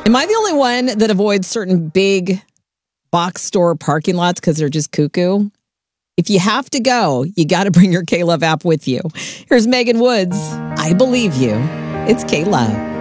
Am I the only one that avoids certain big box store parking lots because they're just cuckoo? If you have to go, you got to bring your K-Love app with you. Here's Megan Woods. I believe you. It's K-Love.